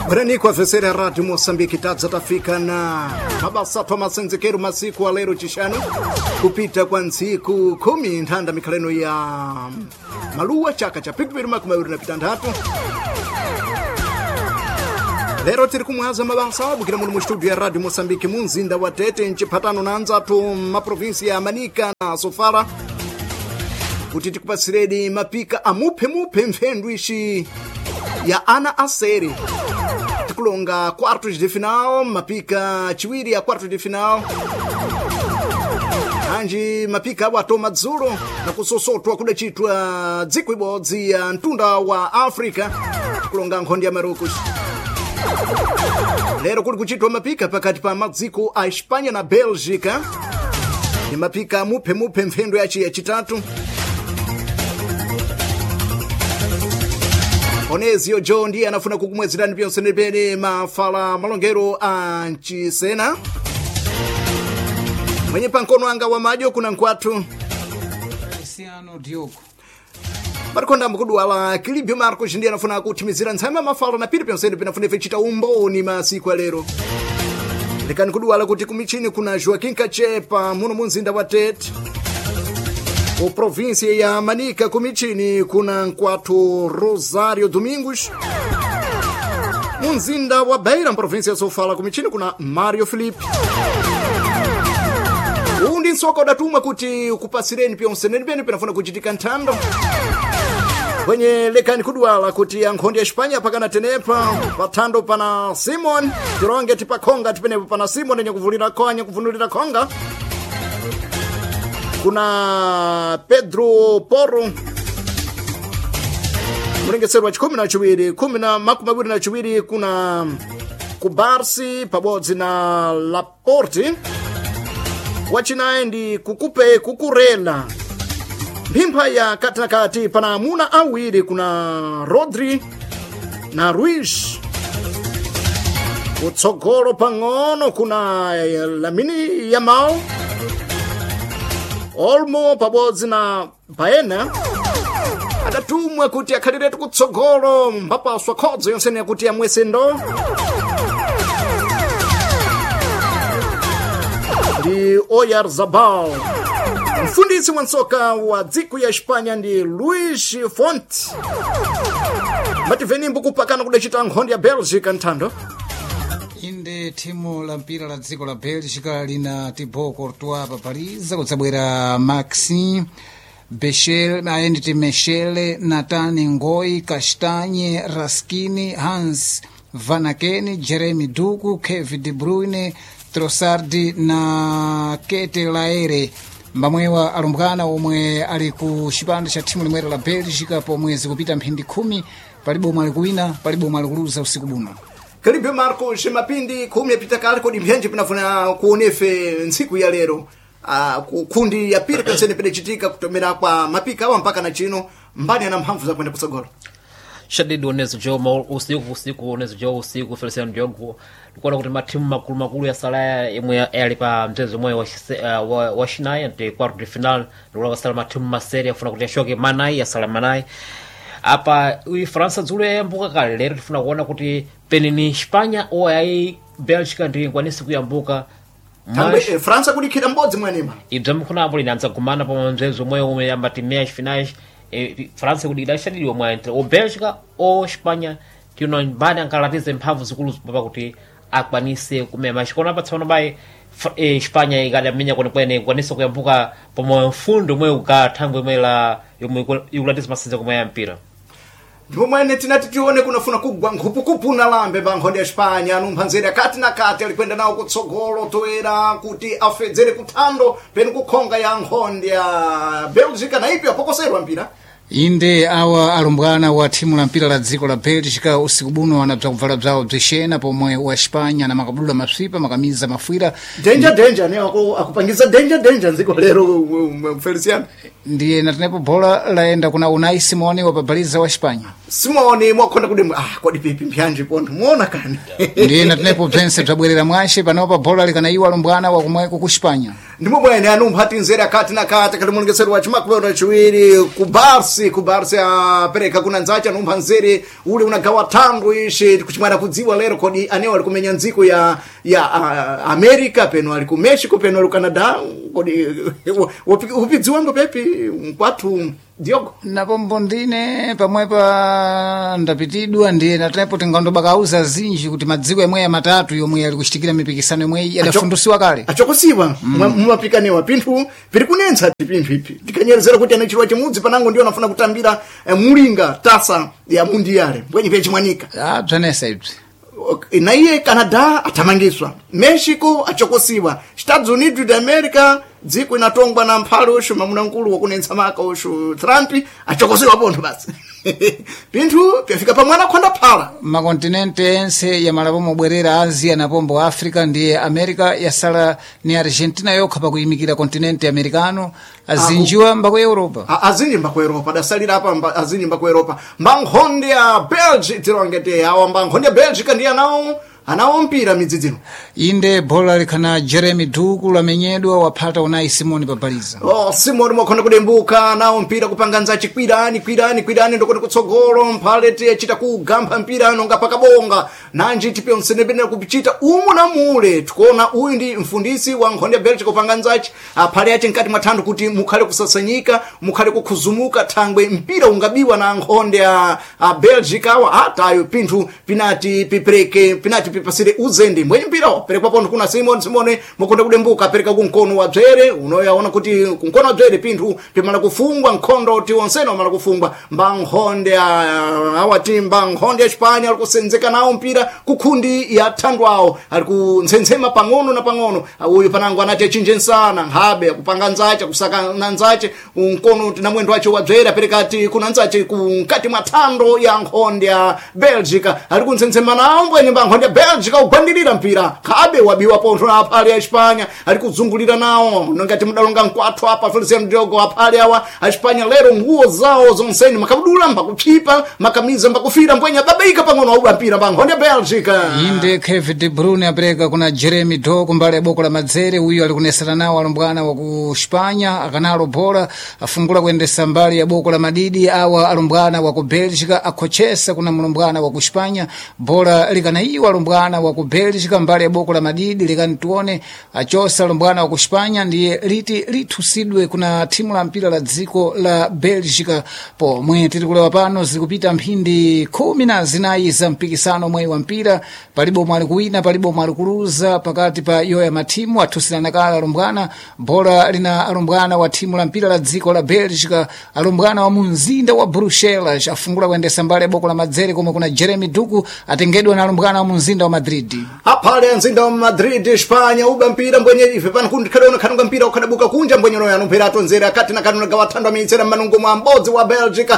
Braniko avesera Rádio Moçambique tafika na mabasa tomasenzekero masiku wa lero chishanu kupita kwa nsiku 10 ntanda mikaleno ya maluwa chaka cha pikipiri makumawiri na pitandatu. Lero tiri kumwaza mabasa bukira munu mu studio ya Radio Moçambique munzinda wa Tete nchipatano na nzatu maprovinsi ya Manica na Sofala kuti tikupasireni mapika amupe mfendwishi ya ana aseri tikulonga quartos de final mapika chiwiri ya quartos de final anji mapika wato madzulo na kusosotwa kudachitwa dziko ibodzi ya ntunda wa Afrika tikulonga nkhondi ya Marocos. Lero kuli kuchitwa mapika pakati pa madziko a Espanya na Belgica ni mapika mupe mfendo ya chitatu. Onezio John ndiye anafuna kukumwezerani pyonse nepene mafala malongero a nchisena mwenye pankono anga wa majo kuna nkwatu Cristiano Diogo Barikonda mkudwala Kilibio Marcos ndiye anafuna kutimizira nzama mafala na pili pyonse nepene afuna fechita umboni masiku ya lero. Lekani kudwala kuti kumichini kuna Joaquim Cachepa muno munzinda wa Tete. O província ya Manica kumichini kuna nkwatu Rosário Domingos. Munzinda wa Beira província ya Sofala kumichini kuna Mario Felipe. Undi nsoko datuma kuti ukupasireni pyonse nenipene penafuna kuchitika ntando. Kwenye lekani kudwala kuti ankhondi ya Espanya pakana tenepa patando pana Simon tironge tipakonga tipenepo pana Simon enye kuvunulira konga. Kuna Pedro Porro mulengesero wa 12 kuna Kubarsi pabodzi na Laporte wachinaye ndi Kukurela mpimpa ya kati na kati pana muna awiri kuna Rodri na Ruiz utsogolo pang'ono kuna Lamine Yamal Olmo pabodzi na Baena adatumwa kuti akhaliretu kutsogolo mbapaswa khodzo yonsene yakuti amwesendo ndi Oyarzabal. Mfundisi wa nsoka wa dziko ya Espanya ndi Luis Fonte. Mativeni mbuku pakana kudachita nkhondi ya Belgica ntando. Inde timu la mpira la dziko la Belgica lina Thibaut Courtois papaliza kudzabwera Maxime Bechel, Aenditi Mechele, Nathan Ngoi, Kastanye, Raskini, Hans Vanakeni, Jeremy Duku, Kevin De Bruyne, Trossard na Kete Laere. Mbamwewa alumbwana omwe ali ku chipande cha timu limwera la Belgica pomwezi kupita mphindi 10 palibo mwali kuwina palibo mwali kuluza usiku buno. Kilibio Marcos mapindi 10 yapita kale kodi mphyanji pinafuna kuonefe nsiku ya lero. Kundi ya pili pensene pene chitika kutomera kwa mapika awa mpaka na chino mbani ana mphamvu za kwenda kusogolo. Shadidi onezo jo usiku onezo jo usiku Feliciano Diogo tukona kuti matimu makulu ya Salaya yemwe yalipa mchezo mwe wa Shinai ante quarto de final ndola wasala matimu maseri afuna kuti ashoke Manai ya Salamanai. Apa França dzulo yambuka kale lero tifuna kuona kuti penini Espanya o ai Belgica ndi kwanisi kuyambuka França kulikhira mbodzi mwanima. Ibzamu kuna apo linanza kumana pa mchezo mwe umwe yamba timesh finais França kudida shadidi omwe entre o Belgica o Espanya tino mbani ankalatize mphamvu zikulu papa kuti akwanise kumema chikona patsana bai Espanya ikadamenya kwene kwanisa kuyambuka pomwe mfundo mwe ukathangwe mwe la yomwe ikulatiza masenza kumwe ya mpira. Ndipo mwene tinati tione kunafuna kugwa nkhupukupu na lambe pa nkhondi ya Espanya anumphanzere kati na kati alikwenda nawo kutsogolo toera kuti afedzere kuthando pene kukhonga ya nkhondi ya Belgica na ipi apokoserwa mpira. Inde awa alumbwana wa timu la mpira la dziko la Belgica usiku buno wanabza kuvala bzawo bzishena pomwe wa Espanya na makabudula maswipa makamiza mafwira danger ne akupangiza danger nziko lero Feliciano ndiye natenepo bola laenda kuna Unai Simone wa babaliza wa Espanya. Simoni mwakonda kudemu kodi pipi mpyanje pontho muona kani ndiye natenepo bzense bzabwerera mwashe panopa bhola likanaiwa alumbwana wakumweko ku Espanya ndimo bwene anumpha tinzera kati na kati kali mulungesero wa chimakubero chiwiri ku Barsi apereka kuna nzacha anumpha nzere ule unagawa tango ishe kuchimwana kudziwa lero kodi anewa alikumenya nziko ya America peno ali ku Mexico peno ali ku Canada kodi upidziwango pepi kwathu Diogo napombo ndine pamwepa ndapitidwa ndiye natenepo tingandobakauza zinji kuti madziko yemwe ya matatu yomwe ali kuchitikira mipikisano yomwe yadafundusiwa kale achokosiwa mumapikanewa pinthu piri kunensa pinthu ipi tikanyerezera kuti anachirwa chimudzi panango ndiyo anafuna kutambira mulinga tasa ya mundiale mbwenye pya chimwanika bzanesa ibzi na iye Canada atamangiswa, Mexico achokosiwa, Estados Unidos de America dziko inatongwa na mphalo ushu mamunangulu wakunensa maka ushu Trump achokosiwa pontho basi pinthu pyafika pamwana khonda phala makontinente ense yamalapo mobwerera Asia na pombo Africa ndiye America yasala ni Argentina yokha pakuyimikira kontinente americano azinjiwa mbako Europa azinji mbako Europa dasalira apa azinji mbako Europa mbankhonde ya Belgium tirongete awa mbankhonde ya Belgium ndiye anawo mpira midzidzino inde bhola likhana Jeremy Duku lamenyedwa waphata Unai Simoni pabaliza Simoni mwakhonda kudembuka nawo mpira kupanganza chikwirani ndokoti kutsogolo mphalete chita kugamba mpira nonga pakabonga nanji tipe msenebene kupichita umu na mule tikuona uyu ndi mfundisi wa nkhonde ya Belgium kupanganzachi aphale yache nkati mathandu kuti mukhale kusasanyika mukhale kukhuzumuka thangwe mpira ungabiwa na nkhonde ya Belgium awa hatayo pinthu pinati pipasire uzende mwenye mpira perekwa pontho kuna Simoni mwakhonda kudembuka pereka kunkono wa dzere unoyaona kuti kunkono wa dzere pinthu pimala kufungwa nkhondo ti onsene wamala kufungwa mbankhonde awatimba nkhonde ya Espanya ali kusenzeka nawo mpira kukhundi ya thandu awo ali kuntsensema pang'ono na pang'ono uyu panango anati achinjensana nkhabe akupanga nzache akusaka na nzache unkono na mwendo wacho wa dzere aperekati kuna nzache kunkati mwa thando ya nkhonde ya Belgium ali kuntsensema nawo mbwenye mbankhonde ya Belgium ugwandirira mpira khabe wabiwa pontho na aphale ya Espanya ali kuzungulira nawo ngati mudalonga nkwathu apa Feliciano Diogo aphale awa a Espanya lero nguo zawo zonseni makabudula mbakuphipa makamiza mbakufira mbwenya babaika pang'ono auba mpira mbankhonde ya Belgium inde Kevin De Bruyne apereka kuna Jeremy Doku mbali ya boko la madzere uyu ali kunesera nawo alumbwana wa ku Espanya akanalo bhola afungula kuendesa mbali ya boko la madidi awa alumbwana wa ku Belgium akhochesa kuna mulumbwana wa ku Espanya bhola likanaiwa alumbwana wa ku Belgium mbali ya boko la madidi likanituone achosa alumbwana wa ku Espanya ndiye lithusidwe kuna timu la mpira la dziko la Belgium pomwe tikulewa pano zikupita mphindi 14 za mpikisano mwe wa mpira palibo mwali kuwina palibo mwali kuluza pakati pa yoya matimu athusirana kala alumbwana bhola lina alumbwana wa timu la mpira la dziko la Belgium alumbwana wa munzinda wa Bruxelles afungula kuendesa mbali ya boko la madzere komwe kuna Jeremy Duku atengedwa na alumbwana wa munzinda wa Madrid aphale nzinda wa Madrid Espanya uba mpira mbwenye ife pano kundikhalona khanunga mpira ukhadabuka kunja mbwenye no yanumpira atonzera akati na kanuna gawathandwa mitsera manungo mwa mbodzi wa Belgium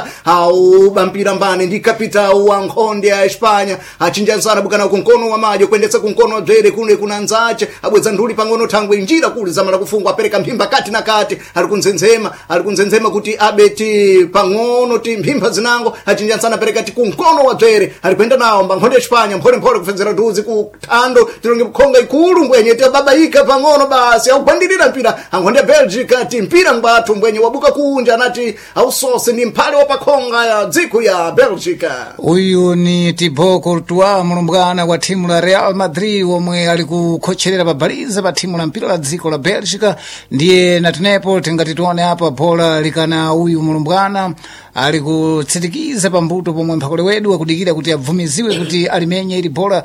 uba mpira mbane ndi kapita wa nkhonde ya Espanya achinjansana bukana kunkono wa majo kuendetsa kunkono wa dzere kune kuna nzache abweza nduli pang'ono thangwe njira kuli zamala kufungwa apereka mphimba kati na kati ali kunzenzema kuti abeti pang'ono ti mphimba zinango achinjansana apereka ti kunkono wa dzere ali kwenda nawo mbankhonde ya Espanya mphole kufenzera duzi ku thando tilonge mkhonga ikulu mbwenye ti babaika pang'ono basi augwandirira mpira ankhonde ya Belgium ti mpira ngwathu mbwenye wabuka kunja anati ausose ni mphale wa pakhonga ya dziko ya Belgium uyu ni Thibaut Courtois mulumbwana wa timu la Real Madrid omwe ali kukhocherera pabaliza pa timu la mpira la dziko la Belgium ndiye natenepo tingati tione apa bhola likana uyu mulumbwana ali kutsitikiza pambuto pomwe mphakole wedu akudikira kuti abvumiziwe kuti alimenye ili bhola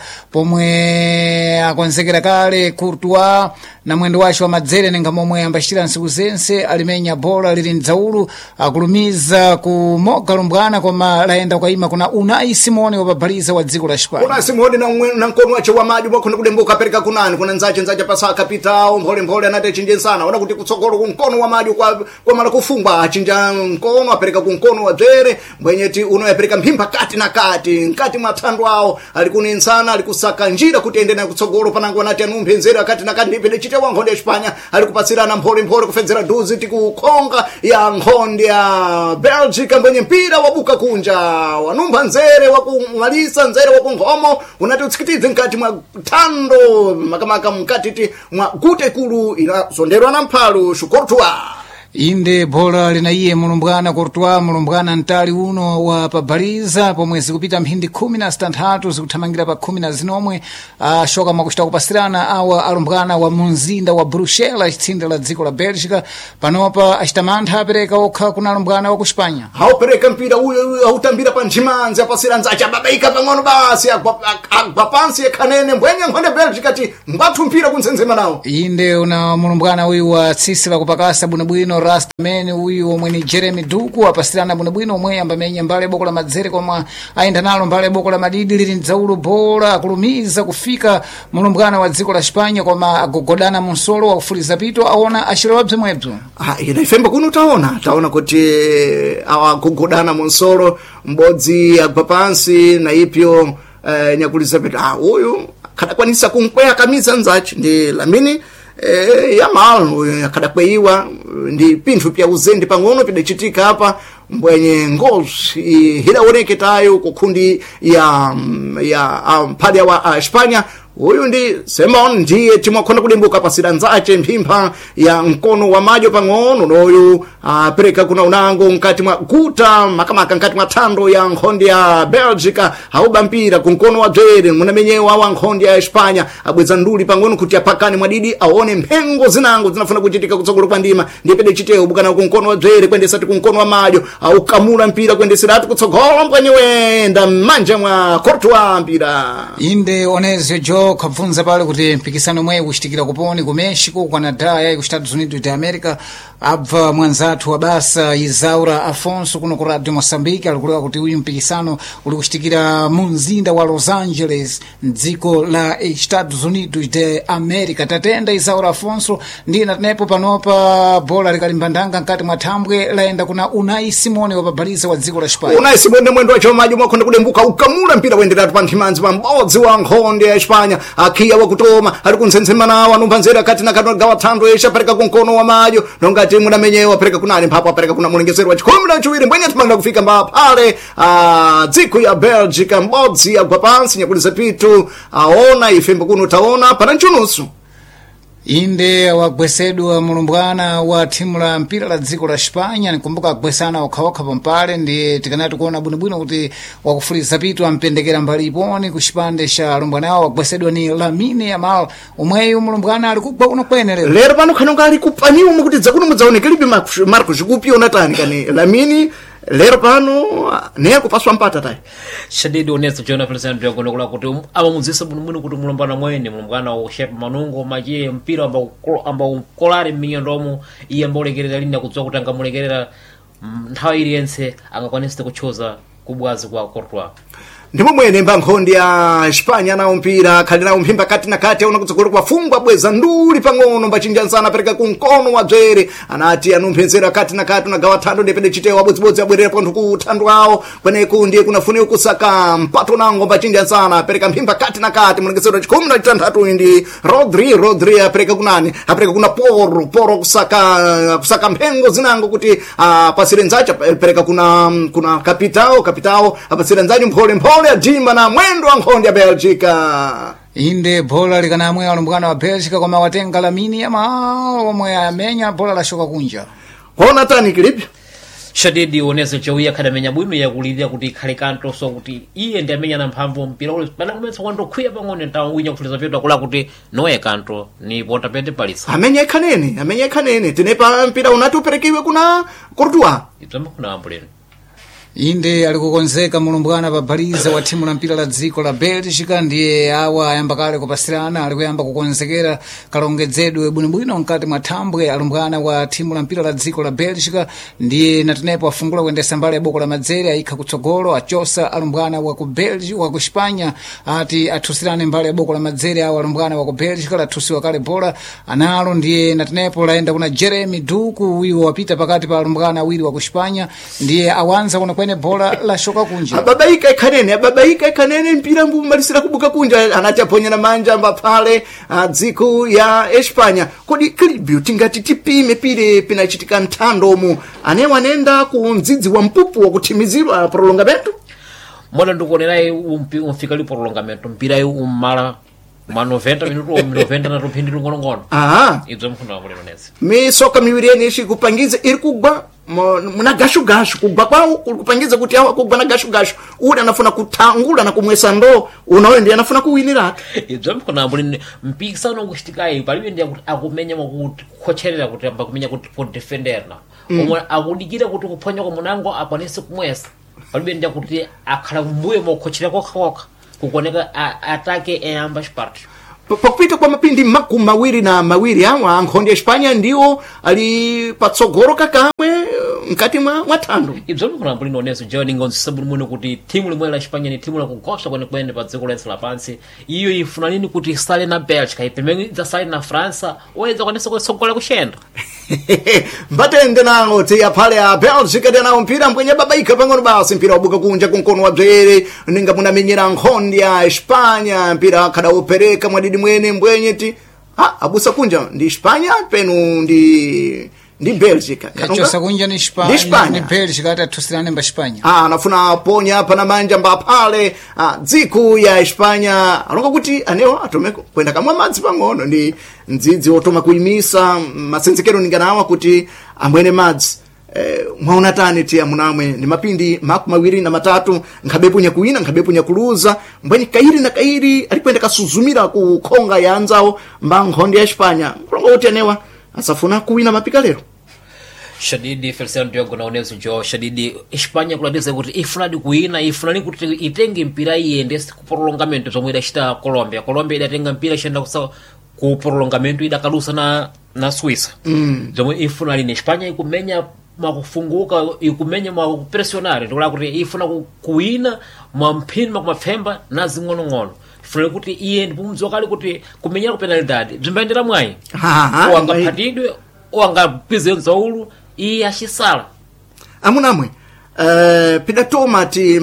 pomwe akonzekera kale Courtois na mwendo wacho wa madzere nenga momwe ambashira nsiku zense alimenya bhola lili mdzaulu akulumiza kumoga lumbwana koma laenda kwaima kuna Unai Simoni wapabaliza wa dziko la Espanya Unai Simoni na nkono wacho wa maji mwakhonda kudembuka apereka kunani kuna nzache pasa kapitao mphole anati achinjensana ona kuti kutsogolo kunkono wa maji kwa mala kufungwa achinja nkono apereka kunkono wa dzere mbwenyeti uno apereka mphimba kati na kati nkati mwa thando awo ali kunensana ali kusaka njira kuti ende nayo kutsogolo panango anati anumpenzera akati nakati ndipende chite wa nkhonde ya Espanya ali kupatsirana mphole kufedzera duzi tikukhonga ya nkhonde ya Belgica mbwenye mpira wabuka kunja wanumpha nzere wakumwalisa nzere wakunkhomo unati utsikitidze mkati mwa thando makamaka mkatiti mwa gute kulu inazonderwa na mphalu Courtois. inde bhola lina iye mulumbwana Courtois mulumbwana mtali uno wa pabaliza pomwe zikupita mphindi 16 zikuthamangira pa 10 zinomwe shoka makuchita kupasirana awa alumbwana wa munzinda wa Bruxelas achitsinde la dziko la Belgica panopa achita mantha apereka okha kuna alumbwana wa ku Espanya haupereka mpira uyo hautambira pa nthimanzi apasiranza achababaika pang'ono basi agwa pansi ekhanene mbwenye nkhonde Belgica ti ngwathu mpira kunsenzema nawo inde una mulumbwana uyu wa tsisila kupakasa bwinobwino Rastaman uyu omwe ni Jeremy Duku apasirana bwinobwino omwe ambamenya mbale boko la madzere koma ayenda nalo mbale boko la madidi lili ndzaulo bora akulumiza kufika mulumbwana wa dziko la Espanya koma agogodana munsolo wakufuliza pito aona achilewa bzimwebzo ina ifemba kuno taona kuti agogodana munsolo mbodzi agwa pansi na ipyo nyakuliza pito uyu kadakwanisa kunkweya kamiza nzachi ndi Lamine Yamal akadakweyiwa ndi pinthu pya uzendi pang'ono pidachitika hapa mbwenye ngozi hidaoneketayo kukhundi ya mphalya wa Espanya uyu ndi Simon ndiye timwakhona kudimbuka pasira nzache mphimpha ya mkono wa majo pang'ono noyu apereka kuna unango mkati mwa guta makamaka mkati mwa thando ya nkhonde ya Belgica hauba mpira kunkono wa dzere munamenyewa wa nkhonde ya Espanya abweza nduli pang'ono kuti apakane mwadidi aone mphengo zinango zinafuna kuchitika kutsogolo kwa ndima ndiye pede chiteo bukana kunkono wa dzere kwendesati kunkono wa majo aukamula mpira kwendeseratu kutsogolo mbwenye wenda manja mwa Courtois mpira inde Onezio Jo kabvunza pale kuti mpikisano mwe kuchitikira kuponi ku Mexico ku Canada ya ku Estados Unidos de America abva mwanzathu wa basa Isaura Afonso kuno ku Radio Moçambique alikulewa kuti uyu mpikisano uli kuchitikira mu mzinda wa Los Angeles mdziko la Estados Unidos de America tatenda Isaura Afonso ndi natenepo panopa bola likalimbandanga mkati mwa thambwe laenda kuna Unai Simone wa pabaliza wa dziko la Espanya Unai Simone mwendo wa chomajo mwakhonda kudembuka ukamula mpira wenderatu pa nthimanzi pa mbodzi wa nkhonde ya Espanya akhiya wakutoma ali kunsenzema nawo anumpha nzere akati nakati gawa thando esha apereka kunkono wa majo nongati munamenyewa apereka kunani mphapo apereka kuna mulengezero wa chikhumi na chiwiri mbwenye timangila kufika mbapale dziko ya Belgica mbodzi agwa pansi nyakuliza pitu aona ifembo kuno taona pana nchunusu inde wagwesedwa mulumbwana wa timu la mpira la dziko la Espanya nikumbuka agwesana okhaokha pampale ndi tikanati kuona bwinobwino kuti wakufuliza pitu ampendekera mbali iponi ku chipande cha lumbwana awo wagwesedwa ni Lamine Yamal umweyu mulumbwana ali kugwa kuno kwene lero pano khanonga ali kupaniwa mukuti dzakuno mudzaonekelibe Marco Zikupi onatani kani Lamine lero pano ne kupaswa mpata tai shadidi Onezio Jo president yagono kula kuti amamuzisa bwinobwino kuti mulumbwana mwene mulumbwana wa Shepe Manungo majiye mpira ambao kolare m'minyandomo iye ambolekerera linda kudziwa kuti angamulekerera nthawi iliyense angakwanise kuchoza kubwazi kwa Courtois ndipo mwene mbankhonde ya Espanya nawo mpira khalira umphimba kati na kati aona kutsogolo kwa fungwa bweza nduli pang'ono mbachinjansana apereka kunkono wa dzere anati anumphenzera kati na kati unagawa thando ndepende chitewa bodzibodzi abwerera pontho ku thando awo kweneku ndiye kunafuniwa kusaka mpato nango mbachinjansana apereka mphimba kati na kati mulengesero chikhumi na chitanthatu ndi Rodri apereka kunani apereka kuna Poro kusaka mphengo zinango kuti pasire nzacha apereka kuna kapitao apasire nzachi mphole adimba na mwendo wa nkhonde ya Belgica inde bola likana amwe alumbwana wa Belgica koma watenga Lamine Yamal omwe amenya bola la shoka kunja kona tani kilipi shadidi Onezio Jo akadamenya bwino yakulidhia kuti khale kanto so kuti iye ndi amenya na mphamvu mpira ule pana kumetsa kwando khwiya pang'ono ntawo winya kufuliza pito akula kuti noye kanto ni ponta pete palisa amenya ikhanene tinepa mpira unati uperekiwe kuna Courtois itsamba kuna ambuleni inde alikukonzeka mulumbwana pabaliza wa timu la mpira la dziko la Belgica ndiye awa ayamba kale kupasirana alikuyamba kukonzekera kalongedzedwe bwinobwino mkati mwa thambwe alumbwana wa timu la mpira la dziko la Belgica ndiye natenepo afungula kuendesa mbali ya boko la madzere ayikha kutsogolo achosa alumbwana wa ku Belgica wa ku Espanya ati athusirane mbali ya boko la madzere awa alumbwana wa ku Belgica lathusiwa kale bola analo ndiye natenepo laenda kuna Jeremy Duku uyu wapita pakati pa alumbwana awiri wa ku Espanya ndiye awanza kuna pamene bola lashoka kunja ababaika ikhanene mpira mbumalisira kubuka kunja anati aponyera manja mbapale dziko ya Espanya. Kodi Clibio tingati tipime pile pinachitika nthandomu anewa anenda ku mdzidzi wa mpupu wakuthimizirwa prolongamento mwana ndikuonerayi umfika li prolongamento mpirayi ummala ma 90 minuto 90 na tuphindi tungono ibzo mkhunda kulero nezi misoka miwiri yene ishi kupangiza iri kugwa muna gashu kugwa kwawo kupangiza kuti awa kugwa na gashu uli anafuna kutangula na kumwesa ndo unawe ndiye anafuna kuwinira ibzo mkhunda mbuli mpikisano ngushitikayi palibe ndiye kuti akumenya makuti kukhotcherera kuti amba kumenya kuti ku defender na omwe akudikira kuti kuphonya kwa munango akwanise kumwesa palibe ndiye kuti akhala kumbuye mokhotchera kokha kukoneka atake eyamba chipati pakupita kwa mapindi makumi mawiri awa ankhondi ya Espanya ndiwo ali patsogolo kakamwe mkati mwa thando ibzo mkhulambuli noneso joni ngonse buli muno kuti timu limwe la Espanya ni timu la kugosha kwene pa dziko lense lapansi iyo ifuna nini kuti isale na Belgium ipemeni idzasale na France oyedza kwanisa kusogola kushenda mbatende nango tiya phale ya Belgium tena mpira mbwenye babaika pang'ono basi mpira wabuka kunja kunkono wa bzere ninga munamenyera nkhondi ya Espanya mpira kada upereka mwadidi mwene mbwenye ti abusa kunja ndi Espanya penu ndi Belgica yachosa kunja ni Espanya ni Belgica atatusirane mba Espanya anafuna ponya hapa na manja mba pale dziko ya Espanya alonga kuti anewa atomeko kwenda kamwa madzi pang'ono ndi ndzidzi otoma kuimisa masenzekero ninganawa kuti amwene madzi mwaona tani tia munamwe ni mapindi makumi mawiri na matatu nkhabepo nyakuina nkhabepo nyakuluza mbweni kairi alikwenda kasuzumira ku khonga ya anzawo mba nkhondi ya Espanya kulonga kuti anewa asafuna kuwina mapika lero shadidi Feliciano Diogo na Onezo Jo shadidi Espanya kuladeza kuti ifunadi kuina ifunani kuti itenge mpira iende ku prolongamento zomwe idachita Colombia idatenga mpira ishenda ku prolongamento idakalusa na Suiza zomwe ifunali ni Espanya ikumenya makufunguka ikumenya makupressionare ndikula kuti ifuna kuina mwampini makumapfemba na zing'onong'ono ifuna kuti iye ndipumzo kali kuti kumenyera ku penalidade bzimbayendera mwayi wangaphatidwe wangapize nzaulu iye achisala amunamwe pidatoma ti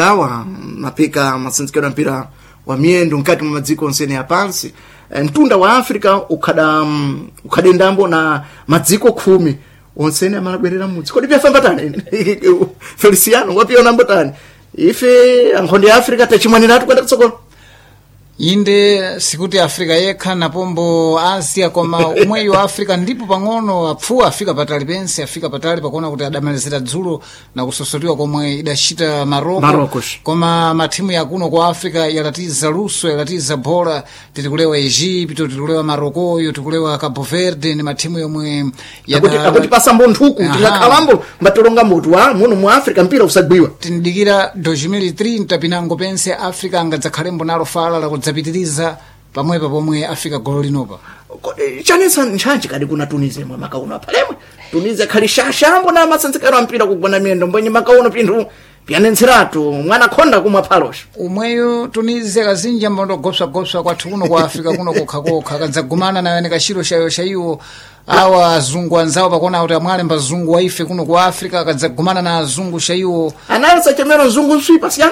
mapika masinzikero mpira wa miendo nkati mwa madziko nsene ya pansi mtunda wa Afrika ukadendambo na madziko 10 onsene amalabwerera mudzi kodi pyafamba tani Feliciano wapiona mbotani ife ankhondi ya Afrika tachimwaniratu kwenda kutsogolo inde sikuti Afrika yekha napombo Asia koma umweyo wa Afrika ndipo pang'ono apfuwa afika patali pense afika patali pakuona kuti adamalizira dzulo na kusosotiwa komwe idachita Maroko koma mathimu yakuno kwa Afrika yalatiza luso yalatiza bola titikulewa Egypt titikulewa Maroko yo tikulewa Cabo Verde ni mathimu yomwe akuti pasambo nthuku tilakhalambo mbatolonga mutu wa muno mu Afrika mpira usagwiwa tindikira 2030 pinango pense Africa angadzakhalembo nalo fala la zapitiriza pamwepa pomwe Afrika golo linopa chanesa nchanchi kadi kuna Tunisia mwa makauno palemwe Tunisia khali shashambo na masanzikero mpira kugona miendo mbwenye makauno pindu pianenseratu mwana khonda kumwa phalosho umweyo Tunisia kazinja mbondo gopsa kwathu kuno kwa Afrika kuno kokha kadzagumana na wene kashiro shayo awa azungu anzao pakona kuti amwale mbazungu waife kuno kwa Afrika kadzagumana na azungu shayo analisa chemero nzungu nswipa siyana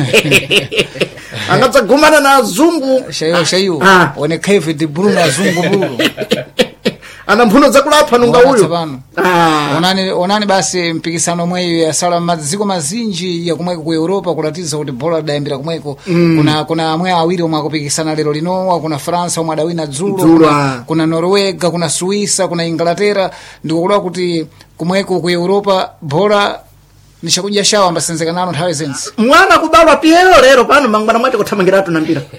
angadzagumana na azungu shayo one Kevin De Bruyne azungu bulu ana mphuno zakulapha nunga uyu onani basi mpikisano mweyo ya sala maziko mazinji ya kumweko ku Europa kulatiza kuti bola dayambira kumweko kuna amwe awiri omwe akupikisana lero lino kuna France omwe adawina dzulo kuna Norwega kuna Suisa kuna Inglaterra ndikulowa kuti kumweko ku Europa bola nishakuja shawa ambasenzekanano nthawi zense mwana kubalwa piero lero pano mangwana mwati kuthamangiratu na mpira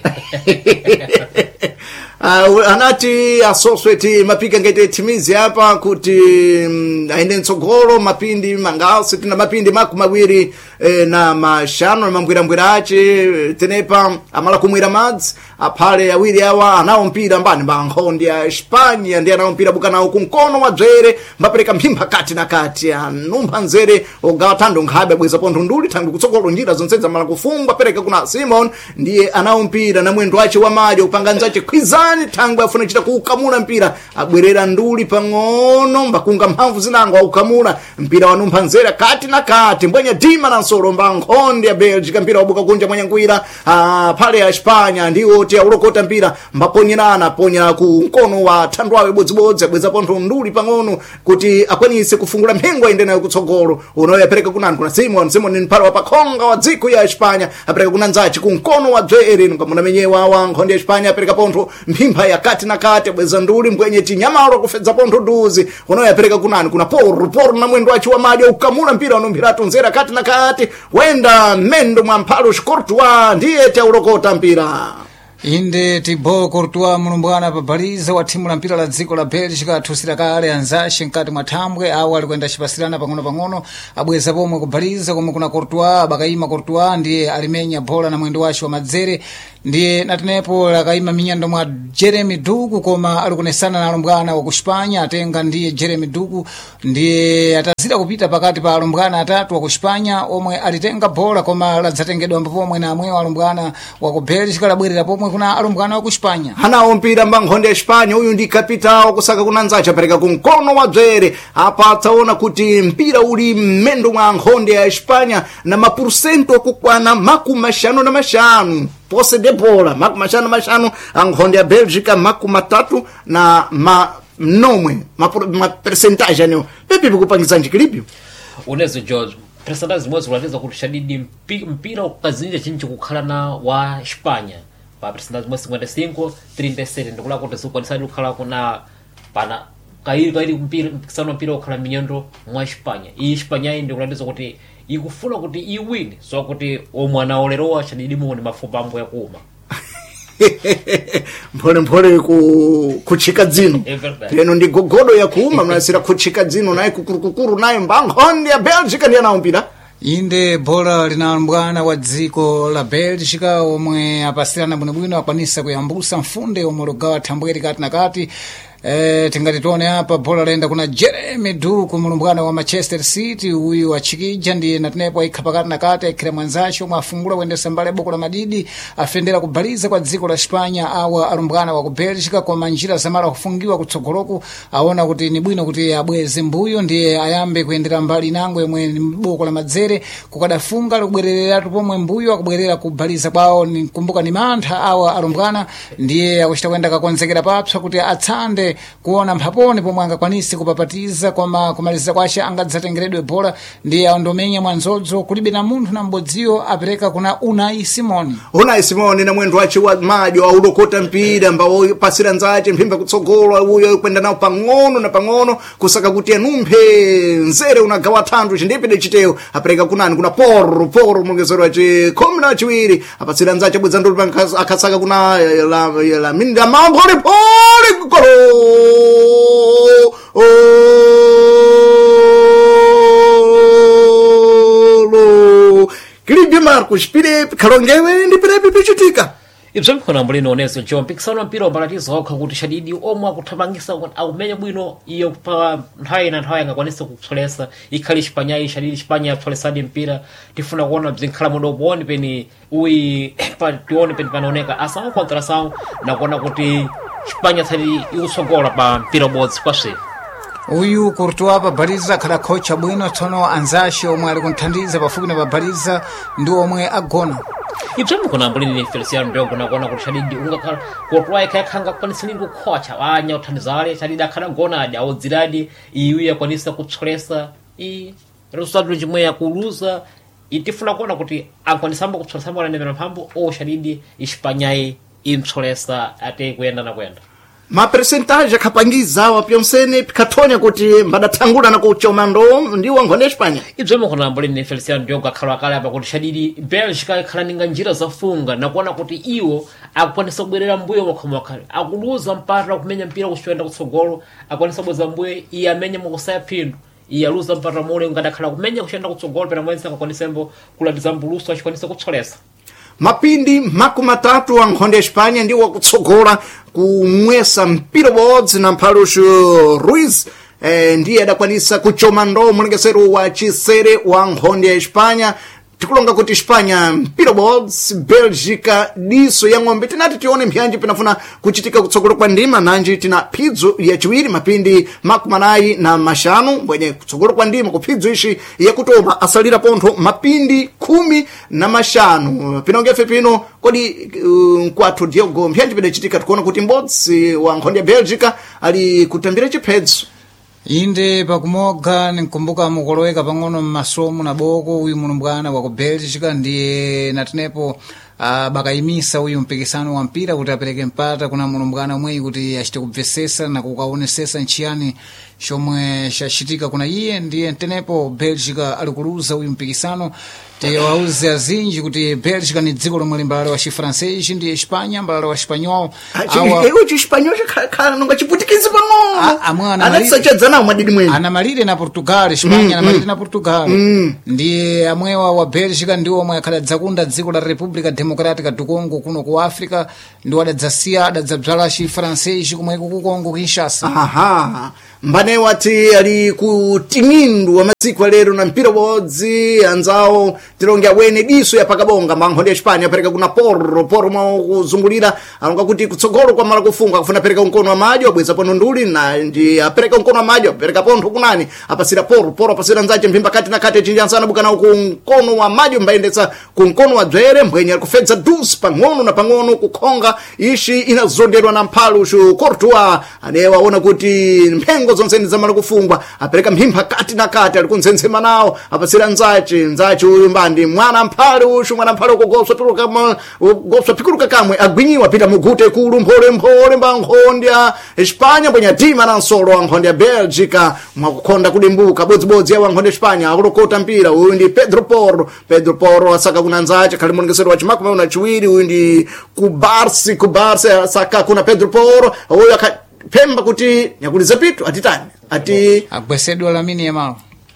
anati asosweti mapika ngete timizi hapa kuti aende ntsogolo mapindi mangasi tina mapindi makumi mawiri na mashano mambwirambwira ace tenepa amala kumwira madzi aphale awiri awa anawo mpira mbani nkhondi ya Espanya ndi anawo mpira bukanawo kunkono wa dzere mbapereka mphimba kati na kati anumpha nzere ogawa thando nkhabe abweza pontho nduli thando kutsogolo njira zonse zamala kufungwa pereka kuna Simon ndiye anawo mpira na mwendo ace wa Mario kupanga nzace khwizani ndani thangwe afuna chita kuukamula mpira abwerera nduli pang'ono mbakunga mphamvu zinango aukamula mpira wanumpha nzera kati na kati mbwenya dima na nsolo mba nkhonde ya Belgica mpira wabuka kunja mwanyangwira pale ya Espanya ndiwo ti aulokota mpira mbaponyerana ponya ku mkono wa thandwawe bodzibodzi abweza pontho nduli pang'ono kuti akwanise kufungula mphengo aende nayo kutsogolo unoyo apereka kunani kuna Simon mpira wa pakhonga wa dziko ya Espanya apereka kunanzachi ku mkono wa Dzerin ngamunamenyewa wa nkhonde ya Espanya apereka pontho mphimpha ya kati na kati abweza nduli mbwenye tinyamalo kufedza pontho duzi unoyo apereka kunani kuna Porro na mwendo wachi wa mali ukamula mpira unomphiratu nzera kati na kati wenda mendo mwa mpalo Courtois ndiye taulokota mpira inde Thibaut Courtois mulumbwana pabaliza wa timu la mpira la dziko la Belgica athusira kale anzace mkati mwa thambwe awo ali kuenda chipasirana pang'ono abweza pomwe kubaliza komwe kuna Courtois bakayima Courtois ndiye alimenya bola na mwendo wace wa madzere ndiye natenepo lakayima minyando mwa Jeremy Doku koma ali kunesana na alumbwana wa kuspanya atenga ndiye Jeremy Doku ndiye atazira kupita pakati pa alumbwana atatu wa kuspanya omwe alitenga bola koma ladzatengedwa pomwe na amwe alumbwana wa ku Belgica labwerera pomwe kuna alumbwana wa kuspanya hanawo mpira mba nkhonde ya Espanya uyu ndi kapitao kusaka kunanzacha apereka ku mkono wa Dzere apa ataona kuti mpira uli mmendo mwa nkhonde ya Espanya na mapurusento akukwana 55 pose de bola 55 ankhonde ya Belgica 3 na nomwe ma percentage anewo pepe kupangiza njikilibyo unezo George percentage zimwe zikulatiza kuti shadidi mpira ukazinja chinchi kukhala na wa Espanya pa percentage zimwe 55 37 ndikula kuti zikwanisadi kukhala kuna pana kairi mpikisano mpira ukhala minyendo mwa Espanya iyi Espanya iyi ndikulatiza kuti ikufuna kuti iwine so kuti omwana olerowa shadidi muone mafupa ambo yakuma mpole kuchika dzino leno ndi gogodo ya kuuma mnasira kuchika dzino naye kukurukukuru naye mbankhonde ya Belgica ndiye anaompira inde bola linalumbwana wa dziko la Belgica omwe apasirana bwinobwino akwanisa kuyambusa mfunde omwe logawa thambweri kati na kati tingati tuone hapa bola lenda kuna Jeremy Doku mulumbwana wa Manchester City huyu achikija ndiye natenepo aikha pakati na kati aikira mwanzacho omwe afungula kuendesa mbale boko la madidi afendera kubaliza kwa dziko la Espanya awa alumbwana wa ku Belgica kwa manjira zamala kufungiwa kutsogoloku aona kuti ni bwino kuti abweze mbuyo ndiye ayambe kuendera mbali nango yemwe boko la madzere kukadafunga kubwerereratu pomwe mbuyo akubwerera kubaliza kwawo kumbuka ni mantha awa alumbwana ndiye akuchita kuenda kakonzekera papsa kuti atsande kuona mpaponi pomwe angakwanisi kupapatiza kwa kumaliza kwace angadzatengeredwe bola ndiye andomenya mwanzodzo kulibe na munthu na mbodziyo apereka kuna Unai Simon na mwendo wace wa majo aulokota mpira ambao pasira nzache mphimba kutsogolo uyo kwenda nawo pang'ono kusaka kuti anumphe nzere unagawa thandu chindipide chiteo apereka kunani kuna Porro mwongezero wace 12 apasira nzache bweza nduli akasaka kuna la minda mangole golo Kilibye Marcos Pirepi kalongewe ndi Pirepi pichitika ibzo mkhona mbulino oneso John pikisano mpira ombalatizo okha kuti shadidi omwe akuthamangisa akumenya bwino iyo pa nthawi na nthawi angakwanisa kupsolesa ikhali Espanya shadidi Espanya apsolesadi mpira tifuna kuona bzinkhala modo boni peni uyi pa tione peni panaoneka asawo kontra sawo na kuona kuti Espanya tsali ikusogora pa mpira bodzi kwase uyu Courtois pabaliza khala kocha bwino tsono anzace omwe ali kunthandiza pafupi na pabaliza ndi omwe agona ibzo mkhona mbulini Feliciano Ndongo na kuona kuti shadidi ungakhala Courtois khanga kwanisilindo kocha anya uthandizale shadidi akhala gonadi awodziradi iyu yakwanisa kutsolesa resultado jimwe yakuluza itifuna kuona kuti ankwanisamba kutsolesa mwana ndemera mphambo o shadidi Espanya imtsolesa ate kuyenda na kuyenda ma percentage akapangiza wa Pionsene pikatonya kuti mbadathangula na kuchoma ndo ndiwo nkhonde Espanya ibzo mkhona mbulini Feliciano Ndongo akhala kale apa kuti shadidi Belgica ikhala ninga njira zafunga na kuona kuti iwo akwanisa kubwerera mbuyo mwakhale akuluza mpata kumenya mpira kuchwenda kutsogolo akwanisa bweza mbuyo iyamenya mukusaya phindu iyaluza mpata mole ngadakhala kumenya kuchwenda kutsogolo pena mwense akakwanisembo kulatiza mbuluso achikwanisa kutsolesa mapindi 3 wa nkhonde Espanya ndiwo kutsogola kumwesa mpira bodzi na mphalusho Ruiz ndiye adakwanisa kuchoma ndo mulengesero wa chisere wa nkhonde ya Espanya tikulonga kuti Espanya mpira bods, Belgica diso ya ng'ombe. Tinati tione mpyanji pinafuna kuchitika kutsogolo kwa ndima nanji tina phidzo ya chiwiri mapindi makumanayi na mashanu mwenye kutsogolo kwa ndima kuphidzo ishi ya kutoma asalira pontho mapindi 15 pinongefe pino kodi nkwathu Diogo mpyanji pidachitika tikuona kuti m'bodzi wa nkhonde ya Belgica ali kutambira chiphedzo. Inde pakumoga nikumbuka mukoloweka pang'ono mmasomo na boko uyu mulumbwana wa ku Belgica ndiye natinepo bakayimisa uyu mpikisano wa mpira kuti apereke mpata kuna mulumbwana umweyi kuti achite kubvesesa na kukaonesesa nchiyani chomwe chachitika kuna iye ndiye ntenepo Belgica ali kuluza uyu mpikisano. Tiwauze azinji kuti Belgica ni dziko lomwe mbalale wa chifrancês ndiye Espanya mbalale wa espanhol. Ewo chiespanhol chakhala nonga chiputikizi pang'ono. Amwana anatisachadzana mwadidi mwene. Anamalire na Portugal, Espanya anamalire na Portugal. Ndiye amwewa wa Belgica ndiwo omwe akhala dzakunda dziko la República Democrática do Congo kuno ku Africa ndiwo adadzasiya adadzabzala chifrancês kumweko ku Congo Kinshasa. Aha. Mbane wati ali kutimindu wa masiku lero na mpira wodzi anzao tilongia wene diso ya pakabonga mankhonde ya Espanya apereka kuna porro mwa kuzungulira alonga kuti kutsogolo kwa mala kufunga kufuna pereka unkono wa maji wabweza pono nduli na ndi apereka unkono wa maji apereka pontho kunani apasira porro apasira nzache mphimba kati na kati chinjansana bukana ku unkono wa maji mbaendetsa ku unkono wa dzwere mbwenye ali kufedza dusi pang'ono na pang'ono kukhonga ishi inazonderwa na mphalu shu Courtois anewaona kuti mpengo zonse ndizamala kufungwa apereka mphimba kati na kati ali kunzenzema nawo apasira nzache uyu mbandi mwana mphale ushu mwana mphale kugopswa pikuruka kamwe agwinyiwa pita mugute kulu mphole mbankhondya Espanya mbwenya dima na nsolo wa nkhondya Belgica mwakukhonda kudimbuka bodzibodzi ya wankhondya Espanya akulokota mpira uyu ndi Pedro Porro asaka kuna nzache khali mulongesero wa chimakumi na chiwiri uyu ndi kubarsi asaka kuna Pedro Porro uyu akapemba kuti nyakuliza pitu atitani ati agwesedwa Lamine Yamal.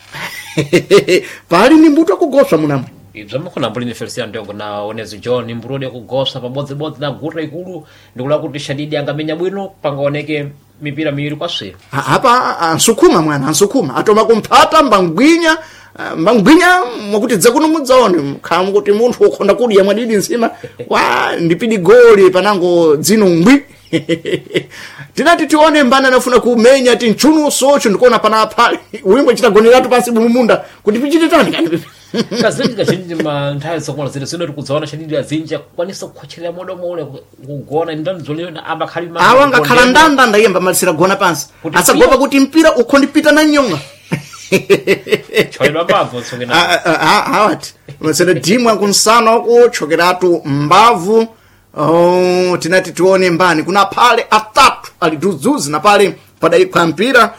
Pali ni mbuto kugoswa munamwe. Ibzo mukona mbulini Feliciano Diogo na Onezo John ni mburode kugoswa pabodzi na gura ikulu ndikula kuti shadidi angamenya bwino pangaoneke mipira miwiri kwa swe. Hapa ansukuma atoma kumphata mbangwinya mwakuti dzakuno mudzaone khamu kuti munthu ukhonda kudya mwadidi nsima wa ndipidi goli panango dzino ngwi. Tinati tione mbana nafuna kumenya tinchunuso ndikuona pana pale wimbo chitagoneratu pasi mumunda kuti pichite tani kani kazini kachinji manthawi sokola zile sino tikudzaona chadidi azinja kwanisa kukhotcherera modo mole kugona ndamdzonero na abakhali ma awa ngakhala ndanda yemba malisira gona pansi asagopa kuti mpira ukhondipita na nyonga choledwa mbavu tsongena awati masana dimu akunsana kuchokeratu mbavu. Tinati tuone mbani kuna pale atatu aliduzuzi na pale padai kwa mpira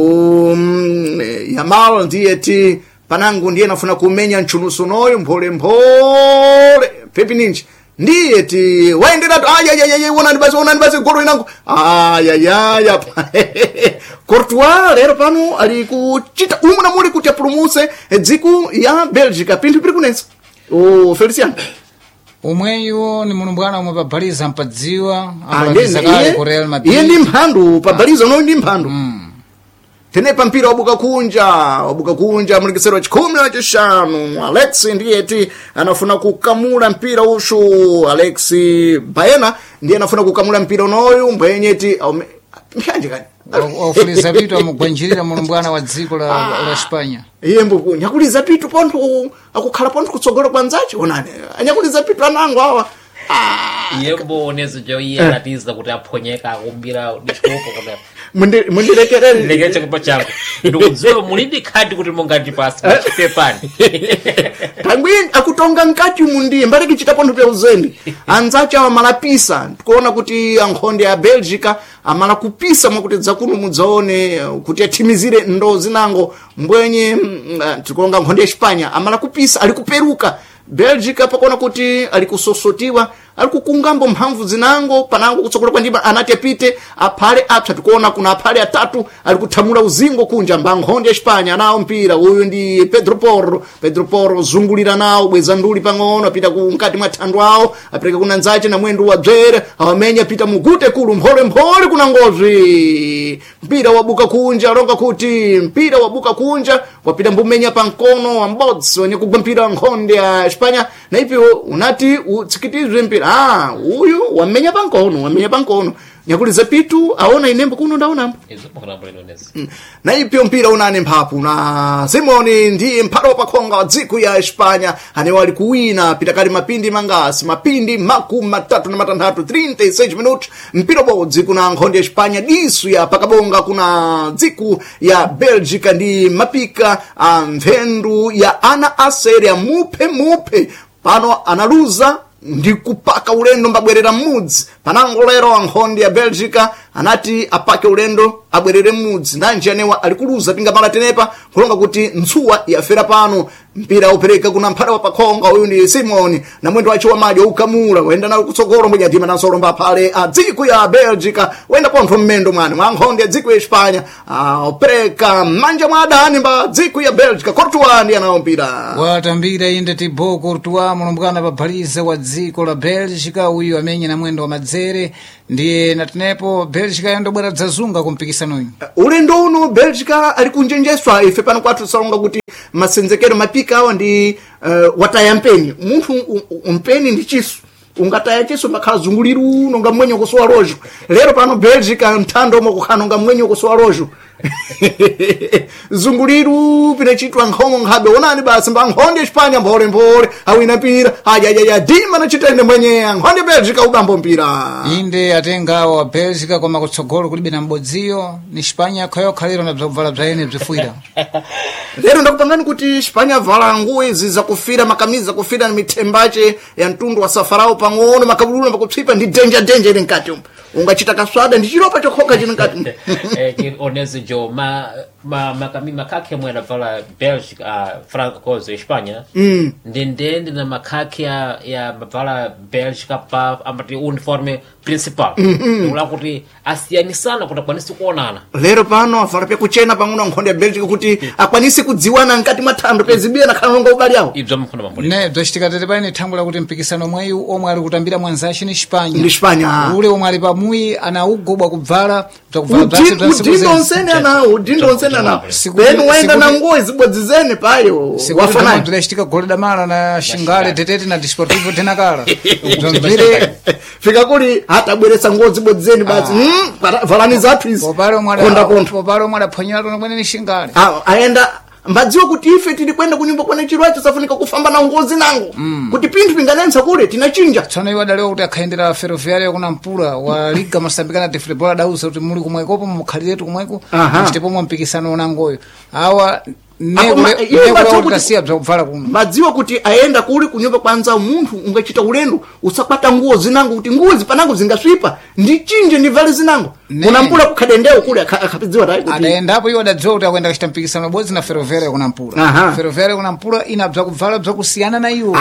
Yamal ndiye ti panangu ndiye nafuna kumenya nchunuso noyo mphole pepi ninji ndiye ti waendera wonani basi golo inangu ayayaya Courtois lero pano ali kuchita umuna muli kuti apulumuse dziko ya Belgica pinthu piri kunenso Feliciano umweyo ni mulumbwana umwe pabaliza mpadziwa apalakiza kale ku Real Madrid. Iye ndi mphandu pabaliza uno ndi mphandu. Tenepa mpira wabuka kunja mulikisero wa 15 Alex ndiye ti anafuna kukamula mpira ushu Alex Baena ndiye anafuna kukamula mpira unoyu mbwenye ti mhanje kani ofuliza pitu amugwanjirira mulumbwana wa dziko la Espanya. Yembo nyakuliza pitu pontho akukhala pontho kutsogolo kwa nzache onani anyakuliza pitu anango awa yembo Onezo John iye atiza kuti aphonyeka akumbira diskopo kuna mundirekerere lekeche kupa chako ndikudziwa mulidi khadi kuti mungati pasi pepani tangwini akutonga nkati mundiye mbali kichita pontho pya uzendi anzacha wa malapisa tukuona kuti ankhonde ya Belgica amala kupisa mwakuti dzakuno mudzaone kuti atimizire ndo zinango mbwenye tukuonga nkhonde ya Espanya amala kupisa ali kuperuka Belgica pakona kuti ali kusosotiwa ali kukungambo mphamvu zinango panango kutsogola kwa ndima anati apite aphale apsa tikuona kuna aphale atatu ali kuthamula uzingo kunja mbankhonde ya Espanya anawo mpira uyu ndi Pedro Porro zungulira nawo bweza nduli pang'ono apita mkati mwa thandu awo apereka kuna nzache na mwendo wa dzere awamenya apita mugute kulu mphole kuna ngozi mpira wabuka kunja longa kuti mpira wabuka kunja wapita mbumenya pa mkono wa mbodzi wenye kugwa mpira nkhonde ya Espanya na ipyo unati utsikitizwe mpira uyu wamenya pa mkono nyakuliza pitu aona inembo kuno ndaonambo na ipyo mpira unane mphapu na Simoni ndiye mphalo pakhonga wa dziko ya Espanya ane wali kuwina pitakali mapindi mangasi mapindi makumi matatu na matanthatu 36 minuti mpira bodzi kuna nkhonde ya Espanya disu ya pakabonga kuna dziko ya Belgica ndi mapika mvendu ya ana asere ya mupe pano analuza ndi kupaka ulendo mbabwerera mudzi panango lero ankhonde ya Belgica anati apake ulendo abwerere mudzi nanji anewa alikuluza pinga mala tenepa kulonga kuti ntsuwa yafera pano mpira upereka kuna mphale wa pakhonga uyu ndi Simoni na mwendo wacho wa madyo ukamula wenda nawo kutsogolo mwenye atima nansolo mbaphale a dziko ya Belgica wenda pontho mmendo mwa ankhonde ya dziko ya Espanya upereka manja mwa adani mba dziko ya Belgica Courtois ndi anawo mpira watambira inde Thibaut Courtois mulombwana paphaliza wa dziko la Belgica uyu amenye na mwendo wa madzere ndiye natenepo Belgica yandobwera dzazunga kumpikisano uyu ulendo uno Belgica ali kunjenjeswa ife pano kwathu salonga kuti masenzekero mapika awa ndi wataya mpeni munthu mpeni ndi chisu ungataya chisu makhala zunguliru nonga mwenye kusowa rojo lero pano Belgica mthando omwe kukhala nonga mwenye kusowa rojo zunguliru pine chitwa nkhomo nkhabe onani basi mba nkhonde Espanya mphole awina mpira aja dima na chitende mwenye nkhonde Belgica ubambo mpira inde atenga wa Belgica koma kutsogolo kulibe na mbodziyo ni Espanya yokha lero na bzakuvala bzaene bzifuira lero ndakupangani kuti Espanya vala nguo izi zakufira makamiza kufira na mitembache ya mtundu wa safarao pang'ono makabululu pakupsipa ndi danger ile nkati ungachita kaswada ndi chiropa chokhoka chino nkati onezi jo makake mwana vala Belgica Franco kozo Espanya ndende na makake ya vala Belgica pa amati uniforme principal ula kuti asiyani sana kuti akwanisi kuonana lero pano avala pya kuchena pang'ono nkhonde ya Belgica kuti akwanisi kudziwana nkati mathando pezibia na khalonga ubali yawo ibzo mfuna mambo ne bzochitika tete pano thangula kuti mpikisano mweyu omwe ali kutambira mwanzashi ni Espanya ule omwe ali pamuyi anaugobwa kubvala udindo onsene anawo penu waenda na nguo zibodzizene payo wafana tulashitika golda mala na shingale tetete na Desportivo tenakala zomvire fika kuli hata bweresa nguo zibodzizene basi valani zathu izi popalo mwada phonyera tonakwane ni shingale aenda mbadziwa kuti ife tili kwenda kunyumba kwana chirwacho safunika kufamba na ngozi nango kuti pinthu pinganensa kule tinachinja tsono iwo adalewa kuti akhaendera Ferroviária kuna mpula wa Liga Moçambicana de Futebol adausa kuti muli kumwekopo mukhaliretu kumweko chitepo mpikisano unangoyo awa nekutasiya bzakuvala kuno madziwa kuti aenda kuli kunyumba kwanza munthu ungachita ulendo usakwata nguo zinango kuti nguo zipanango zingaswipa ndi chinje ndi vale zinango kuna mpula kukhadendeo kule akhapidziwa tayi kuti adaendapo iwo adadziwa kuti akwenda kachita mpikisano bodzi na Ferroviária kuna mpula Ferroviária kuna mpula ina bzakuvala bzakusiyana na iwo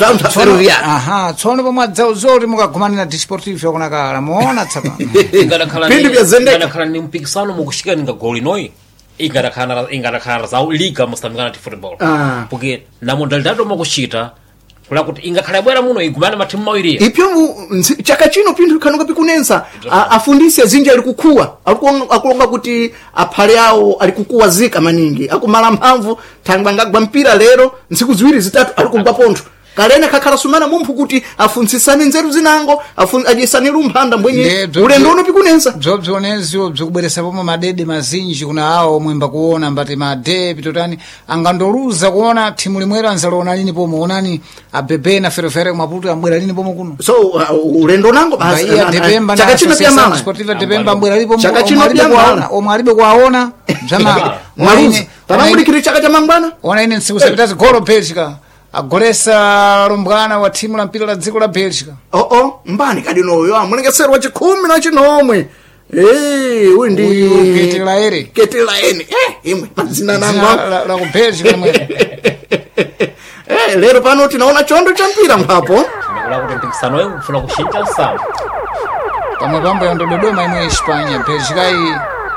tsono pomwe adzawo zoti mukagumana na Desportivo kuna kala muona tsapa pindu vya zendeka ngakhala ni mpikisano mukushika ninga goli noi ingarakhala za Liga Moçambicana de Futebol porque na modalidade mokuchita kula kuti ingakhala bwera muno igumana matimu mawiri ipyo chaka chino pinthu khanuka pikunensa afundisi azinji ali kukuwa akulonga kuti aphale awo ali kukuwa zika maningi akumala mphamvu thangwa ngagwa mpira lero ntsiku ziwiri zitatu ali kugwa pontho kalena kakhala sumana mumphu kuti afuntsisane nzeru zinango adyesane lumphanda mbwenye ulendo uno pikunensa bzobzonezio bzikubweresa pomwe madede mazinji kuna awo omwe mbakuona mbati made pitotani angandoluza kuona thimu limwero anzalona lini pomwe onani abebe na Ferroviária Maputo ambwera lini pomwe kuno so ulendo nango basi chaka chino pya mama Sportiva Depemba ambwera lini pomwe chaka chino pya mama omwe alibe kuwaona bzama mwaluza tamangulikiri chaka cha mangwana ona ine ntsiku zapitazi golo Belgica agolesa lumbwana wa timu la mpira la dziko la Belgica mbani kadinoyo amunengesero wa 10 na chinomwe uyu ndi Ketelaere imwe mazina nango la ku Belgica mwe lero pano tinaona chondo cha mpira mpapo ula kuti mpikisano wengu kufuna kushinja sama pamwe pambo yandododoma imwe Espanya Belgica iyi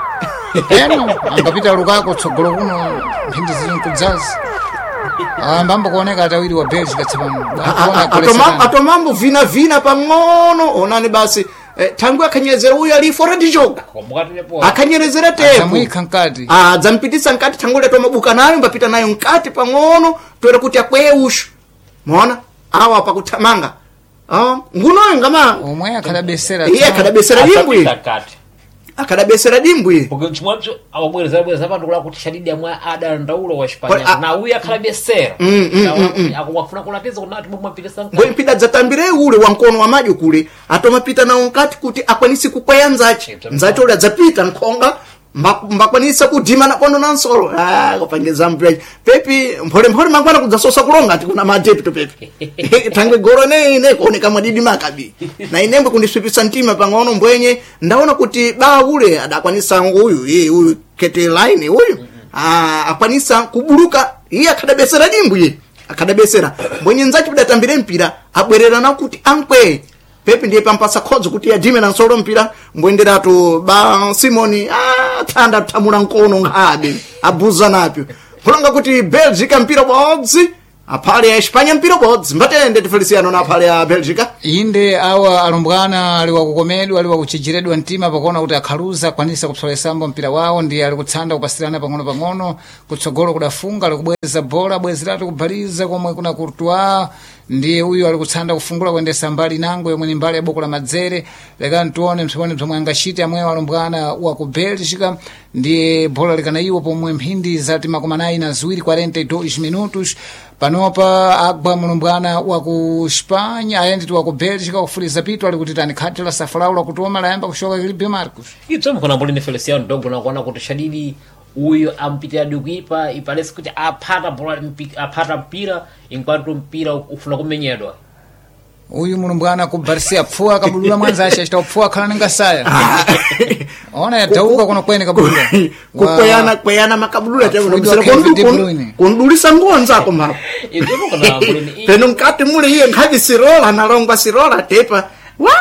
eno angapita lukako tsogolo kuno mphindi zili nkudzazi mbambo kuoneka atawiri wa Belgica tsapano atomambo vina pang'ono onani basi tangu akanyerezera uyu alifu oratichoka akanyerezera tepo amwika nkati adzampitisa nkati tangu leto mabuka nayo mbapita nayo nkati pang'ono toera kuti akweye ushu muona awa pakuthamanga ngunoyo ngama omwe akadabesera iye akadabesera dimbwi akadabesera dimbwi porque chimwacho awabwereza vantu kula kuti shadidi amwe ada ndaulo wa Espanya na uya akadabesera akufuna kulatiza kunati mumapitisa nkati mpita dzatambire ule wa mkono wa maji kule atomapita nawo nkati kuti akwanisi kukweya nzache ule adzapita nkhonga mbakwanisa kudima na kondo nansolo kupangeza mpira pepi mphole mangwana kudzasosa kulonga ati kuna matepi to pepi tangwe goro ne kuoneka mwadidi makabi na inembwe kundiswipisa mtima pang'ono mbwenye ndaona kuti ba ule adakwanisa uyu kete line uyu akwanisa kubuluka iye akadabesera dimbwi akadabesera mbwenye nzachi kudatambire mpira abwerera na kuti ankwe pepi ndiye pampasa khodzo kuti yadime na nsolo mpira mbwenderatu ba Simoni thanda thamula nkono ngabe abuza napyo kulonga kuti Belgica mpira bodzi aphale ya Espanya mpira bodzi mbatende Feliciano na aphale ya Belgica inde awa alumbwana ali wakukomedwa ali wakuchijiredwa mtima pakuona kuti akhaluza kwanisa kupsolesambo mpira wawo ndiye ali kutsanda kupasirana pang'ono kutsogolo kudafunga ali kubweza bola bwezeratu kubaliza komwe kuna Courtois ndiye uyu ali kutsanda kufungula kuendesa mbali nango yomwe ni mbali ya boko la madzere leka ntuone msipone mzomwe angashite amwe alumbwana wa ku Belgica ndiye bola likana iwo pomwe mphindi zati 42 minutos panopa agba mulumbwana wa ku Espanya ayendi wa ku Belgica kufuliza pitu ali kuti tani khati la safalaula kutoma layamba kushoka Filipe Marcos itsomo kuna mboli Feliciano ndogo na kuona kuti shadidi uyu ampitira dikuipa ipalesi kuti aphata mpira enquanto mpira ufuna kumenyedwa uyu mulumbwana ku Barcia pfuwa kabulula mwanza asha chita pfuwa khala ningasaya ona yatauka kuna kwene kabulula kweyana makabulula kundulisa ngonza ko mapa itsomo kuna mboli peno nkati mule iye ngavi sirola nalongwa sirola tepa wa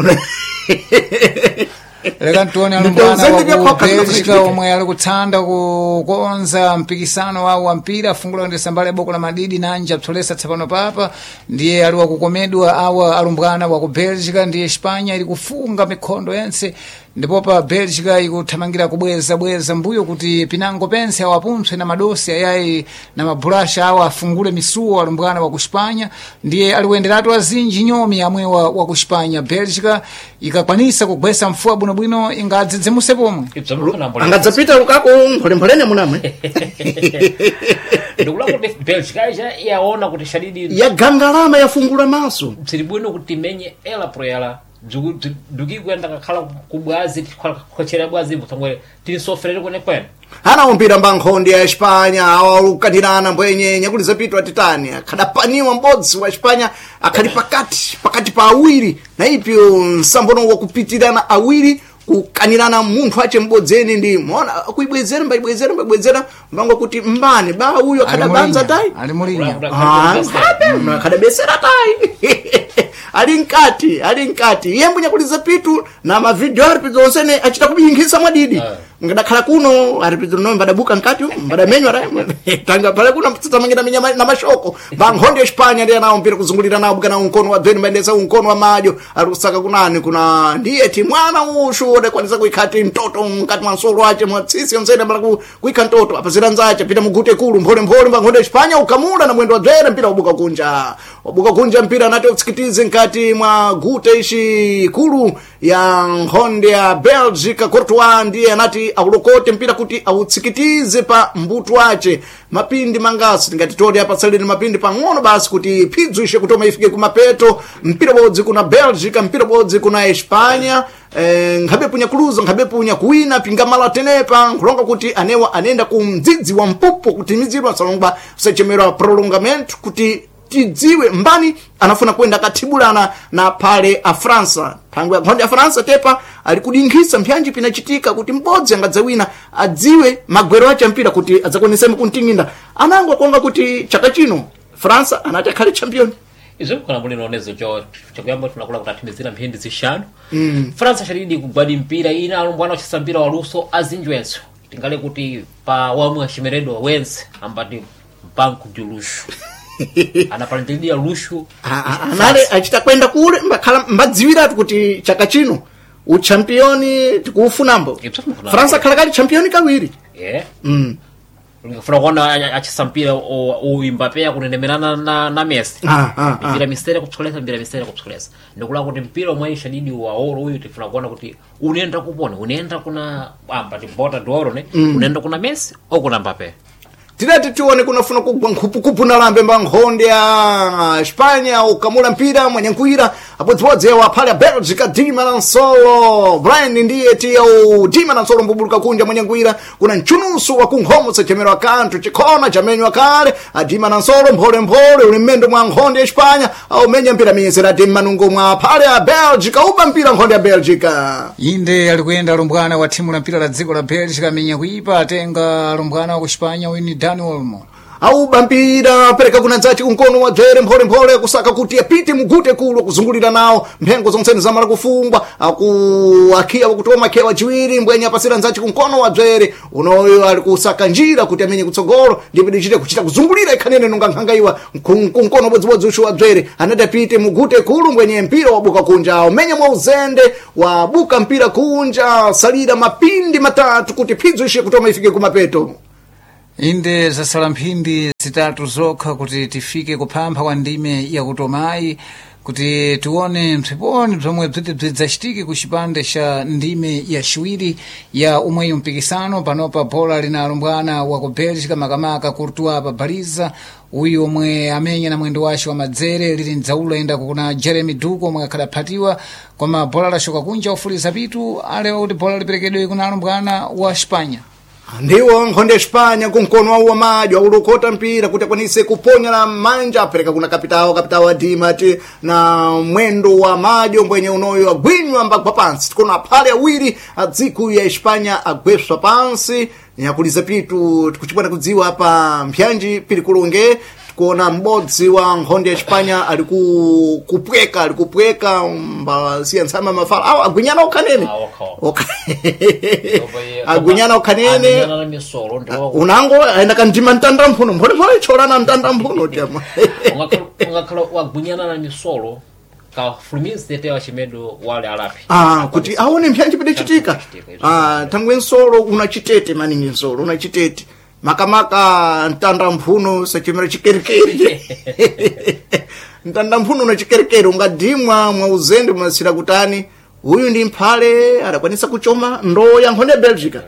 leka ntuone alumbwana wa ku Belgica omwe ali kutsanda kukonza mpikisano wawo wa mpira afungula kuendesa mbali ya boko la madidi nanja apsolesa tsapano papa ndiye ali wakukomedwa awa alumbwana wa ku Belgica ndiye Espanya ili kufunga mikhondo yense ndipo pa Belgica ikuthamangira kubweza mbuyo kuti pinango pense awapumpse na madosi ayayi na maburasha awa afungule misuwo alumbwana wa ku Espanya ndiye aliwenderatu azinji nyomi amwe wa ku Espanya Belgica ikakwanisa kugwesa mfuwa bwino ingadzedzemuse pomwe angadzapita lukako mpholemphole munamwe ndikula kuti Belgica yaona kuti shadidi yagangalama yafungula maso tsiri bwino kuti menye ela proyala dukikwenda kakhala kubwazi khochera bwazi mutangwe tilisofrere kwene anaumpira mbankhondi ya Espanya awalukatirana mbwenye nyakuliza pitu atitani akhadapaniwa mbodzi wa Espanya akhali pakati pa awiri na ipyo nsambono wakupitirana awiri kukanirana munthu ache mbodzeni ndi muona kuibwezera mbabwezera mbango kuti mbane ba uyo akhadabanza tai ali mulinya akhadabesera tai ali nkati yembo nyakuliza pitu na mavideo aripidzo onsene achita kubingisa mwadidi ngadakhala kuno aripidzo no mbadabuka nkati mbadamenywa tanga pale kuna mtsitsa mangina minyama na mashoko bankhondi Espanya ndiye nawo mpira kuzungulira nawo buka na unkono wa Beni bandesa unkono wa majo alusaka kunani kuna ndiye ti mwana ushude kwanisa kuikhati mtoto mkati mwansolo ache mwatsisi onsene mbala kuika mtoto apazira nzache pita mugute kulu mphole bankhondi Espanya ukamula na mwendo wa Beni mpira ubuka kunja mpira nati utsikitize nkati mwa gute ishi kulu ya nkhondi ya Belgica Courtois ndiye anati aulokote mpira kuti autsikitize pa mbutu wache mapindi mangasi tingati todi hapa salini mapindi pang'ono basi kuti pidzu ishe kutoma ifike kumapeto mpira bodzi kuna Belgica mpira bodzi kuna Espanya ngabe punya kuluza ngabe punya kuina pingamala tenepa nkulonga kuti anewa anenda kumdzidzi wa mpupo kutimizirwa salongba sechemera prolongament kuti tidziwe mbani anafuna kwenda katibulana na pale a Fransa tangu ya nkhondi ya Fransa tepa alikudinkhisa mpyanji pinachitika kuti mbodzi angadzawina adziwe magwero acha mpira kuti adzakoneseme kuntinginda anangwa konga kuti chaka chino Fransa anati akhale champion izo kana muli nonezo cho chakuyamba tunakula kutathimizira mphindi zishanu France shadidi kugwadi mpira ina alumbwana wachisambira waluso azinjwenso tingale kuti pa wamwe ashimeredo wense ambati banku julushu anapalandilia lushu anale achita kwenda kule mbakhala mbadziwiratu kuti chaka chino uchampioni tikuufunambo France akhala kali championi kawiri ngifuna kuona achisampira o Mbappe akunenemerana na Messi mpira misere kupsolesa ndikula kuti mpira omwe shadidi wa oro uyu tifuna kuona kuti unaenda kuna amba tibota doro ne unaenda kuna Messi au kuna Mbappe tirati tione kunafuna kugwa nkhupukupu na lambe mbankhonde ya Espanya ukamula mpira mwenye nkuira apodzipodze wa pale Belgica Dima na Nsolo Brian ndiye tiya Dima na Nsolo mbubuluka kunja mwenye nkuira kuna nchunusu wa kunkhomo sechemero akantu chikona chamenywa kale Dima na Nsolo mpole uli mmendo mwa nkhonde ya Espanya au menya mpira miyesera Dima nungo mwa pale ya Belgica uba mpira nkhonde ya Belgica inde alikuyenda alumbwana wa timu la mpira la dziko la Belgica menya kuipa atenga alumbwana wa Espanya wini Dani Olmo au bampira pereka kuna nzati kunkono wa dzere mpole kusaka kuti apite mugute kulo kuzungulira nawo mphengo zonsene zamala kufungwa akuakia kutoma kewa chiwiri mbwenya pasira nzati kunkono wa dzere unoyo ali kusaka njira kuti amenye kutsogolo ndipo dichite kuchita kuzungulira ikhanene nonga nkhangaiwa kunkono bodzibodzi ushu wa dzere anadapite mugute kulo mbwenye mpira wabuka kunja umenya mwa uzende wabuka mpira kunja salira mapindi matatu kuti phidzo ishe kutoma ifike kumapeto inde zasala mphindi zitatu zokha kuti tifike kuphampha kwa ndime ya kutomayi kuti tione mpheponi bzomwe bzidzachitike ku chipande cha ndime ya chiwiri ya umweyo mpikisano panopa bola lina alumbwana wa ku Belgica makamaka Courtois pa baliza uyu omwe amenya na mwendo wace wa madzere lili mdzaulo enda kuna Jeremy Doku omwe akhadaphatiwa koma bola lashoka kunja ufuliza pitu alewa kuti bola liperekedwe kuna alumbwana wa Espanya ndiwo nkhonde Espanya kunkono wa majo ulukota mpira kuti akwanise kuponya na manja apereka kuna kapitawo wa Dima na mwendo wa majo mbwenye unoyo agwinywa mbagwa pansi tikona phale awiri adziku ya Espanya agweswa pansi nyakuliza pitu tikuchipwana kudziwa hapa mpyanji pili kulonge kuona mbodzi wa nkhonde ya Espanya alikupweka mbasiya nsama mafala au agwinyana ukhanene agwinyana ukhanene unango aenda kandima ntanda mphuno mbole cholana ntanda mphuno chama ungakhala wagwinyana na misolo ka fluminense tewa chimedo wale alapi kuti aone mpyanji pide chitika tangwe nsolo unachitete maningi nsolo unachitete makamaka ntanda mphuno sachimera chikerikeri ntanda mphuno na chikerikeri ungadimwa mwa uzende mnasira kutani uyu ndi mphale adakwanisa kuchoma ndo ya nkhonde Belgica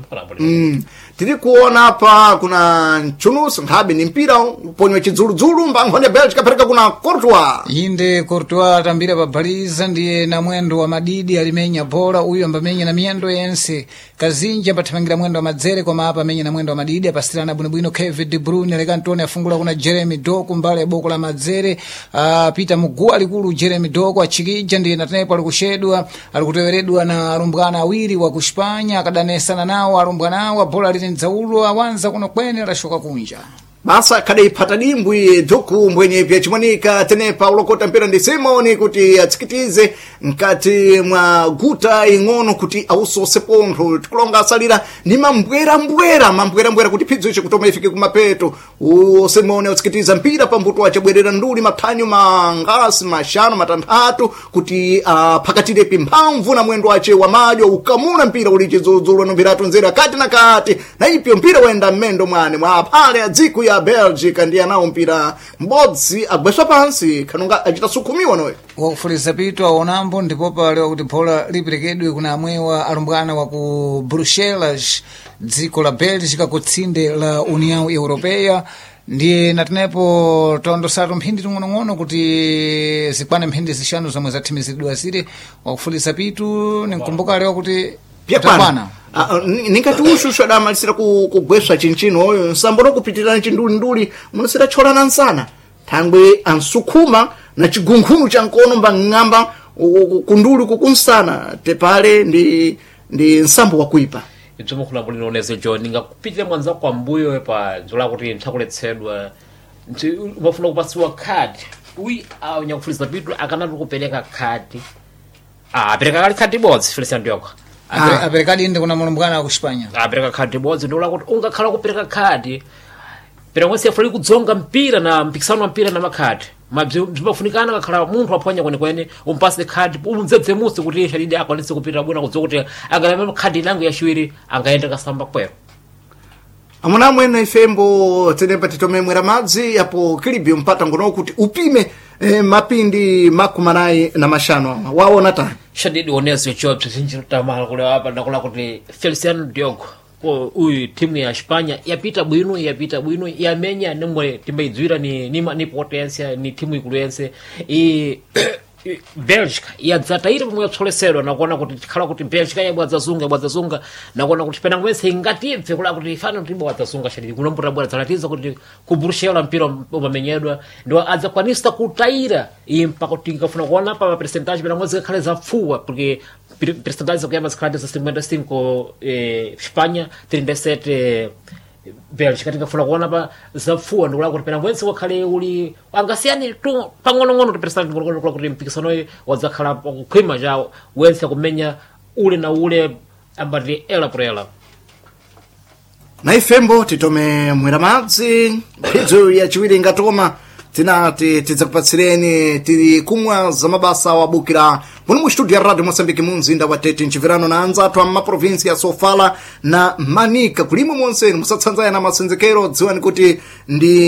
tiri kuona hapa kuna nchunusu nkhabe ni mpira uponywa chidzuludzulu mba nkhonde Belgica pereka kuna Courtois inde Courtois atambira pa baliza ndiye na mwendo wa madidi alimenya bola uyu ambamenya na miyendo yense kazinji ambathamangira mwendo wa madzere koma apa amenya na mwendo wa madidi apasirana bwinobwino Kevin De Bruyne aleka Antony afungula kuna Jeremy Doku mbale ya boko la madzere Peter Mugua alikulu Jeremy Doku achikija ndiye natenepo alikushedwa alikuteweredwa na alumbwana awiri wa kuspanya akadanesana nawo alumbwanawo bola lili mdzaulo awanza kuno kwene lashoka kunja basa kadaipata dimbwi Doku mbwenye pya chimonika tenepa ulokota mpira ndi Simoni kuti atsikitize mkati mwa guta ing'ono kuti ausose pontho tikulonga asalira ni mambwera kuti phidzo ichi kutoma ifike kumapeto Simoni atsikitiza mpira pambuto wace bwerera nduli mathanyu mangasi mashanu matanthatu kuti pakatire pimphamvu na mwendo wace wa majo ukamuna mpira uli chidzuludzulu nombiratu nzera kati na kati na ipyo mpira wenda mmendo mwane mwa phale adziku ya Belgica ndiye anawo mpira mbodzi agweswa pansi kanonga achita sukhumiwa noyo wakufuliza pitu aonambo ndipo palewa kuti bola liperekedwe kuna amwewa alumbwana wa ku Bruxelas dziko la Belgica kutsinde la União Europeia ndiye natenepo tondosatu mphindi ting'onong'ono kuti zikwane mphindi zishanu zomwe zathimizidwa zire wakufuliza pitu ninkumbuka alewa kuti pyapana nikati ushushu adamalisira kugweswa chinchino oyo nsambono kupitirana chinduli munisira cholana nsana thangwe ansukhuma na chigunkhunu cha nkono mbang'amba kunduli kukunsana tepale ndi nsambo wakuipa ibzo mukhula mulinonezo jo ningakupitira mwanza kwa mbuyo pa nzola kuti nthakuletsedwa umafuna kupasiwa card uyi nyakufuliza pitu akanatu kupereka khadi apereka kali khadi bodzi Feliciano Diogo apereka dinde kuna mulumbwana ku Spanya apereka khadi bodzi ndola kuti ungakhala kupereka khadi pera mwese afuli kudzonga mpira na mpikisano wa mpira na makhadi mabzimafunikana kakhala munthu aphwanya kwenekwene umpase khadi umdzedze musi kuti shalidi akwanise kupita bwino kudzoka kuti akalema khadi langu yachiwiri angaenda kasamba kwero amuna mwene ifembo tenepa titomemwera madzi apo kilibyo mpata ngono kuti upime mapindi makumanayi na mashano waona tani shadidi onezo chopse sinchitamala kule hapa nakula kuti Feliciano Diogo uyu timu ya Spanya yapita bwino yamenya nimwe timaidzwira ni potential ni timu ikuluyense Belgica yadzataira pomwe yatsolesedwa nakuona kuti khala kuti Belgica yabwadzazunga nakuona kuti pena ngwense ingatibve kula kuti ifano tibo wadzazunga shadidi kunombuta bwana zalatiza kuti kuburushela mpira umamenyedwa ndo adzakwanisa kutaira mpaka kuti ngafuna kuona pa percentage pena ngwense khala zapfuwa porque percentage kuyamba zikhala 55 Spanya 37 Belgica tingafuna kuona pa zapfuwa ndikula kuti pena ngwense wakhale uli angasiyani tu pang'onong'ono kuti percentage ngono kuti mpikisano wadzakhala kukhwima jawo wense kumenya ule na ule ambati ela por ela na ifembo titome mwera madzi phidzo yachiwiri ngatoma tinati tidzakupatsireni tiri kumwa za mabasa wabukira muno mu studio ya Radio Mozambique munzinda wa Tete nchivirano na anzatu amma provinsi ya Sofala na Manika kulimo monse musatsanzaya na masenzekero dziwani kuti ndi